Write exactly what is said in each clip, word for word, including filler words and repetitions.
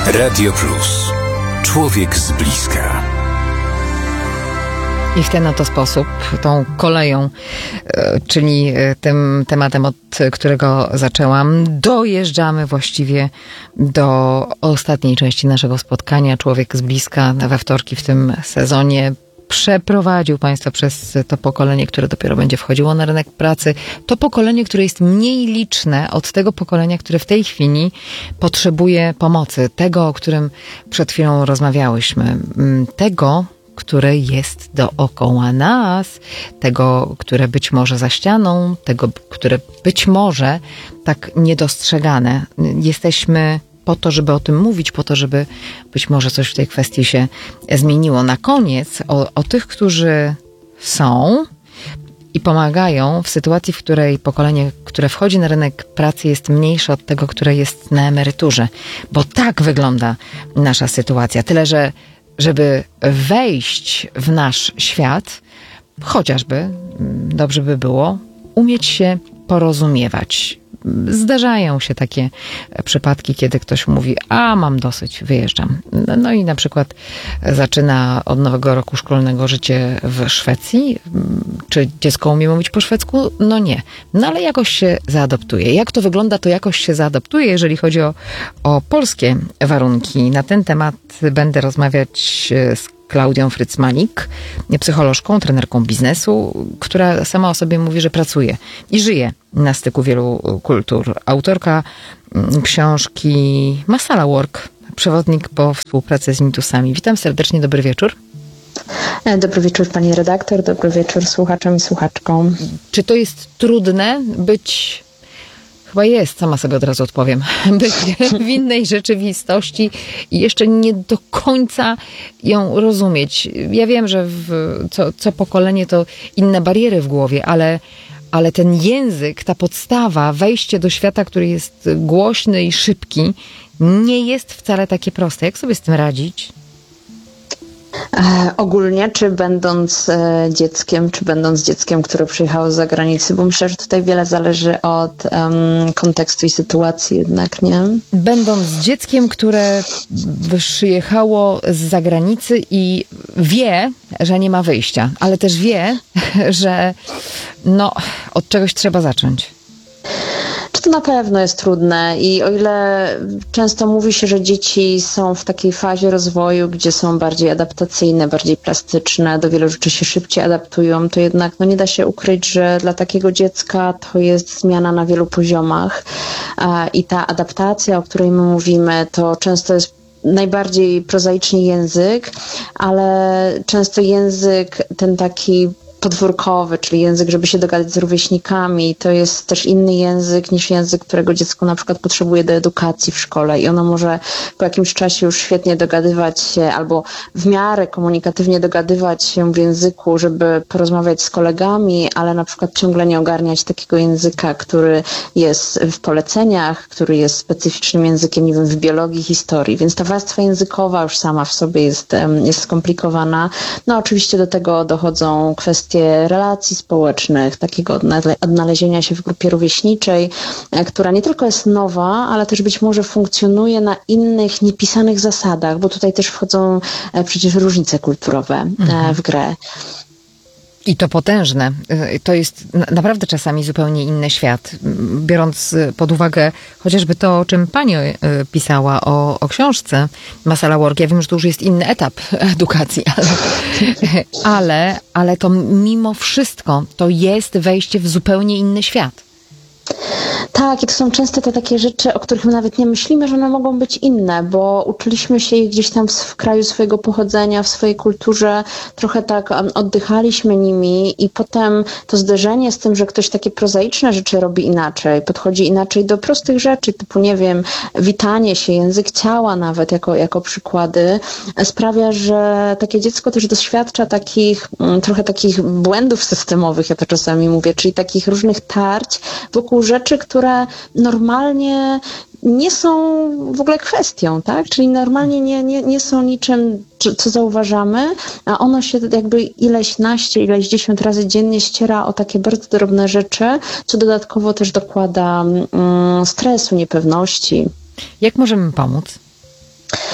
Radio Plus. Człowiek z bliska. I w ten oto sposób, tą koleją, czyli tym tematem, od którego zaczęłam, dojeżdżamy właściwie do ostatniej części naszego spotkania. Człowiek z bliska we wtorki w tym sezonie przeprowadził Państwa przez to pokolenie, które dopiero będzie wchodziło na rynek pracy. To pokolenie, które jest mniej liczne od tego pokolenia, które w tej chwili potrzebuje pomocy. Tego, o którym przed chwilą rozmawiałyśmy. Tego, które jest dookoła nas, tego, które być może za ścianą, tego, które być może tak niedostrzegane. Jesteśmy po to, żeby o tym mówić, po to, żeby być może coś w tej kwestii się zmieniło. Na koniec o, o tych, którzy są i pomagają w sytuacji, w której pokolenie, które wchodzi na rynek pracy, jest mniejsze od tego, które jest na emeryturze. Bo tak wygląda nasza sytuacja. Tyle, że żeby wejść w nasz świat, chociażby, dobrze by było, umieć się porozumiewać. Zdarzają się takie przypadki, kiedy ktoś mówi, a mam dosyć, wyjeżdżam. No i na przykład zaczyna od nowego roku szkolnego życie w Szwecji. Czy dziecko umie mówić po szwedzku? No nie. No ale jakoś się zaadoptuje. Jak to wygląda, to jakoś się zaadoptuje, jeżeli chodzi o, o polskie warunki. Na ten temat będę rozmawiać z Klaudią Fryc-Manik, psycholożką, trenerką biznesu, która sama o sobie mówi, że pracuje i żyje na styku wielu kultur. Autorka książki Masala Work, przewodnik po współpracy z Intusami. Witam serdecznie, dobry wieczór. Dobry wieczór pani redaktor, dobry wieczór słuchaczom i słuchaczkom. Czy to jest trudne być... Chyba jest, sama sobie od razu odpowiem, być w innej rzeczywistości i jeszcze nie do końca ją rozumieć. Ja wiem, że w co, co pokolenie to inne bariery w głowie, ale, ale ten język, ta podstawa, wejście do świata, który jest głośny i szybki, nie jest wcale takie proste. Jak sobie z tym radzić? E, ogólnie, czy będąc e, dzieckiem, czy będąc dzieckiem, które przyjechało z zagranicy, bo myślę, że tutaj wiele zależy od um, kontekstu i sytuacji jednak, nie? Będąc dzieckiem, które przyjechało z zagranicy i wie, że nie ma wyjścia, ale też wie, że no, od czegoś trzeba zacząć. To na pewno jest trudne i o ile często mówi się, że dzieci są w takiej fazie rozwoju, gdzie są bardziej adaptacyjne, bardziej plastyczne, do wielu rzeczy się szybciej adaptują, to jednak no nie da się ukryć, że dla takiego dziecka to jest zmiana na wielu poziomach i ta adaptacja, o której my mówimy, to często jest najbardziej prozaiczny język, ale często język ten taki podwórkowy, czyli język, żeby się dogadać z rówieśnikami, to jest też inny język niż język, którego dziecko na przykład potrzebuje do edukacji w szkole i ono może po jakimś czasie już świetnie dogadywać się albo w miarę komunikatywnie dogadywać się w języku, żeby porozmawiać z kolegami, ale na przykład ciągle nie ogarniać takiego języka, który jest w poleceniach, który jest specyficznym językiem, nie wiem, w biologii, historii, więc ta warstwa językowa już sama w sobie jest, jest skomplikowana. No oczywiście do tego dochodzą kwestie relacji społecznych, takiego odnalezienia się w grupie rówieśniczej, która nie tylko jest nowa, ale też być może funkcjonuje na innych, niepisanych zasadach, bo tutaj też wchodzą przecież różnice kulturowe mhm. w grę. I to potężne. To jest naprawdę czasami zupełnie inny świat. Biorąc pod uwagę chociażby to, o czym pani pisała, o, o książce Masala Work. Ja wiem, że to już jest inny etap edukacji, ale, ale, ale to mimo wszystko to jest wejście w zupełnie inny świat. Tak, i to są często te takie rzeczy, o których my nawet nie myślimy, że one mogą być inne, bo uczyliśmy się ich gdzieś tam w kraju swojego pochodzenia, w swojej kulturze, trochę tak oddychaliśmy nimi i potem to zderzenie z tym, że ktoś takie prozaiczne rzeczy robi inaczej, podchodzi inaczej do prostych rzeczy, typu, nie wiem, witanie się, język ciała nawet jako, jako przykłady, sprawia, że takie dziecko też doświadcza takich, trochę takich błędów systemowych, ja to czasami mówię, czyli takich różnych tarć wokół rzeczy, które normalnie nie są w ogóle kwestią, tak? Czyli normalnie nie, nie, nie są niczym, co zauważamy, a ono się jakby ileś naście, ileś dziesiąt razy dziennie ściera o takie bardzo drobne rzeczy, co dodatkowo też dokłada mm, stresu, niepewności. Jak możemy pomóc?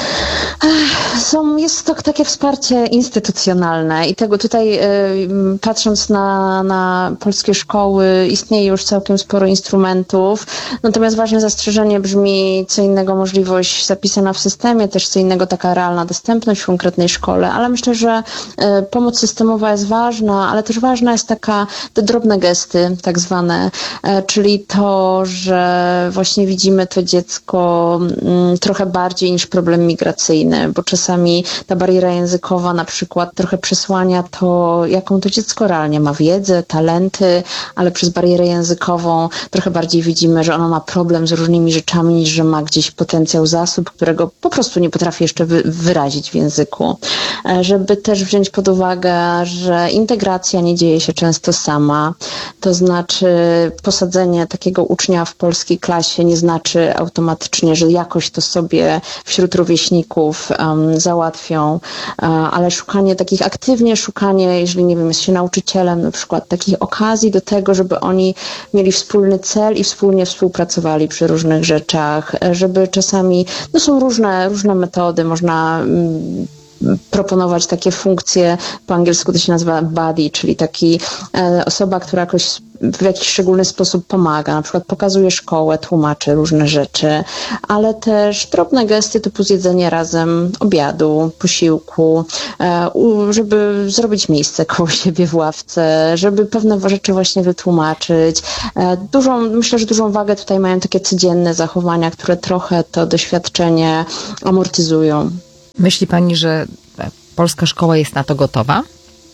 Są, jest to takie wsparcie instytucjonalne i tego tutaj y, patrząc na, na polskie szkoły istnieje już całkiem sporo instrumentów, natomiast ważne zastrzeżenie brzmi co innego możliwość zapisana w systemie, też co innego taka realna dostępność w konkretnej szkole, ale myślę, że y, pomoc systemowa jest ważna, ale też ważna jest taka te drobne gesty tak zwane, y, czyli to, że właśnie widzimy to dziecko y, trochę bardziej niż problem migracyjny, bo czasami ta bariera językowa na przykład trochę przesłania to, jaką to dziecko realnie ma wiedzę, talenty, ale przez barierę językową trochę bardziej widzimy, że ono ma problem z różnymi rzeczami, niż że ma gdzieś potencjał zasób, którego po prostu nie potrafi jeszcze wy- wyrazić w języku. Żeby też wziąć pod uwagę, że integracja nie dzieje się często sama, to znaczy posadzenie takiego ucznia w polskiej klasie nie znaczy automatycznie, że jakoś to sobie wśród rówieśników um, załatwią, uh, ale szukanie takich, aktywnie szukanie, jeżeli nie wiem, jest się nauczycielem, na przykład takich okazji do tego, żeby oni mieli wspólny cel i wspólnie współpracowali przy różnych rzeczach, żeby czasami, no są różne, różne metody, można mm, proponować takie funkcje, po angielsku to się nazywa buddy, czyli taki e, osoba, która jakoś w jakiś szczególny sposób pomaga, na przykład pokazuje szkołę, tłumaczy różne rzeczy, ale też drobne gesty typu zjedzenie razem obiadu, posiłku, e, u, żeby zrobić miejsce koło siebie w ławce, żeby pewne rzeczy właśnie wytłumaczyć. E, dużą, myślę, że dużą wagę tutaj mają takie codzienne zachowania, które trochę to doświadczenie amortyzują. Myśli pani, że polska szkoła jest na to gotowa?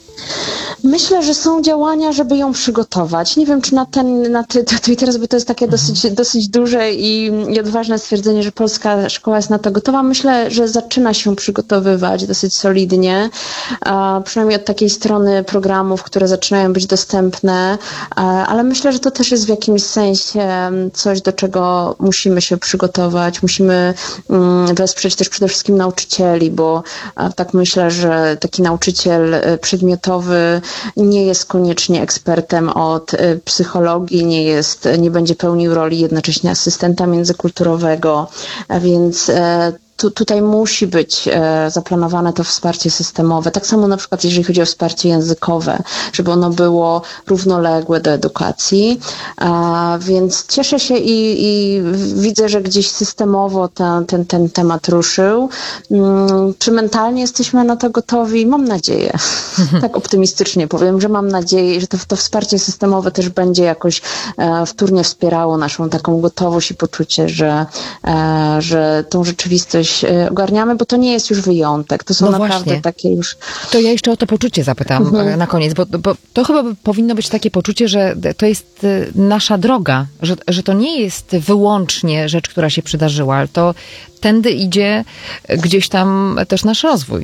Myślę, że są działania, żeby ją przygotować. Nie wiem, czy na ten, na ty, to i teraz, bo to jest takie dosyć, dosyć duże i, i odważne stwierdzenie, że polska szkoła jest na to gotowa. Myślę, że zaczyna się przygotowywać dosyć solidnie, a przynajmniej od takiej strony programów, które zaczynają być dostępne, a, ale myślę, że to też jest w jakimś sensie coś, do czego musimy się przygotować. Musimy mm, wesprzeć też przede wszystkim nauczycieli, bo a, tak myślę, że taki nauczyciel przedmiotowy nie jest koniecznie ekspertem od psychologii, nie jest, nie będzie pełnił roli jednocześnie asystenta międzykulturowego, a więc Tu, tutaj musi być e, zaplanowane to wsparcie systemowe. Tak samo na przykład jeżeli chodzi o wsparcie językowe, żeby ono było równoległe do edukacji. A, więc cieszę się i, i widzę, że gdzieś systemowo ten, ten, ten temat ruszył. Hmm, czy mentalnie jesteśmy na to gotowi? Mam nadzieję. Tak optymistycznie powiem, że mam nadzieję, że to, to wsparcie systemowe też będzie jakoś e, wtórnie wspierało naszą taką gotowość i poczucie, że, e, że tą rzeczywistość ogarniamy, bo to nie jest już wyjątek. To są no naprawdę właśnie. takie już... To ja jeszcze o to poczucie zapytam mhm. na koniec, bo, bo to chyba powinno być takie poczucie, że to jest nasza droga, że, że to nie jest wyłącznie rzecz, która się przydarzyła, ale to tędy idzie gdzieś tam też nasz rozwój.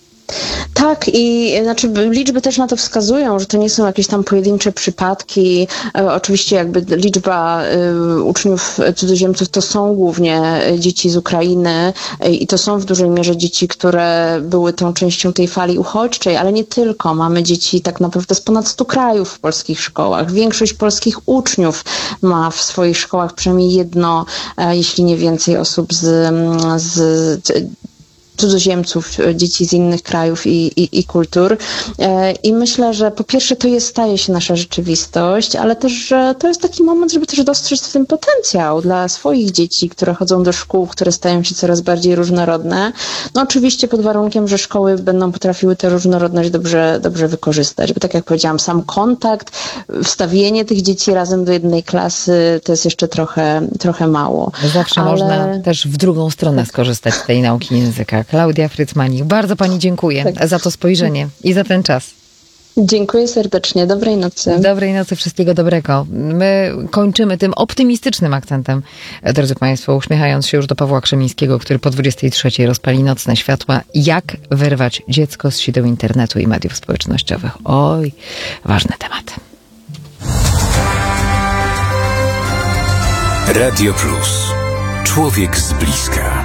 Tak i znaczy liczby też na to wskazują, że to nie są jakieś tam pojedyncze przypadki. E, oczywiście jakby liczba e, uczniów cudzoziemców to są głównie dzieci z Ukrainy e, i to są w dużej mierze dzieci, które były tą częścią tej fali uchodźczej, ale nie tylko. Mamy dzieci tak naprawdę z ponad stu krajów w polskich szkołach. Większość polskich uczniów ma w swoich szkołach przynajmniej jedno, e, jeśli nie więcej osób z, z cudzoziemców, dzieci z innych krajów i, i, i kultur. I myślę, że po pierwsze to jest, staje się nasza rzeczywistość, ale też, że to jest taki moment, żeby też dostrzec w tym potencjał dla swoich dzieci, które chodzą do szkół, które stają się coraz bardziej różnorodne. No oczywiście pod warunkiem, że szkoły będą potrafiły tę różnorodność dobrze, dobrze wykorzystać, bo tak jak powiedziałam, sam kontakt, wstawienie tych dzieci razem do jednej klasy to jest jeszcze trochę, trochę mało. Zawsze ale... można też w drugą stronę skorzystać z tej nauki języka. Klaudia Frycmanik, bardzo pani dziękuję tak. za to spojrzenie i za ten czas. Dziękuję serdecznie. Dobrej nocy. Dobrej nocy, wszystkiego dobrego. My kończymy tym optymistycznym akcentem, drodzy państwo, uśmiechając się już do Pawła Krzemińskiego, który po dwudziestej trzeciej rozpali nocne światła. Jak wyrwać dziecko z sideł internetu i mediów społecznościowych? Oj, ważny temat. Radio Plus. Człowiek z bliska.